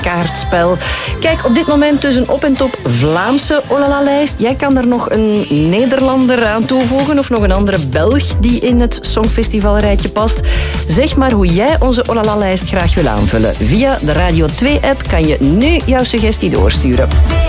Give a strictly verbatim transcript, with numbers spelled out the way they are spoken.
kaartspel. Kijk, op dit moment dus een op en top Vlaamse Olala-lijst. Jij kan er nog een Nederlander aan toevoegen of nog een andere Belg die in het Songfestivalrijtje past. Zeg maar hoe jij onze Olala-lijst graag wil aanvullen. Via de Radio twee app kan je nu jouw suggestie doorsturen.